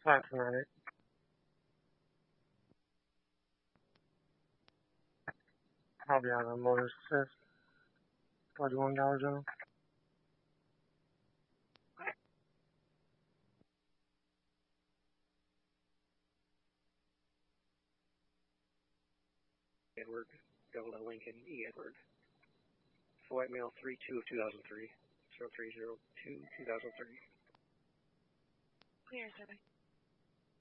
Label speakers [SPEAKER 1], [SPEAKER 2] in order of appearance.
[SPEAKER 1] That's right. I'll be on a motor assist. 41 Dollar General.
[SPEAKER 2] Edward, Delta Lincoln, E. Edward. White male 3-2 of 2003. 0302 2003.
[SPEAKER 3] Clear, 7.